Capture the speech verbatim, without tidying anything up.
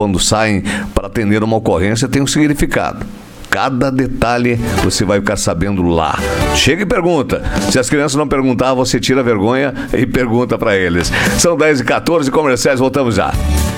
quando saem para atender uma ocorrência, tem um significado. Cada detalhe você vai ficar sabendo lá. Chega e pergunta. Se as crianças não perguntar, você tira a vergonha e pergunta para eles. São dez e quatorze, comerciais, voltamos já.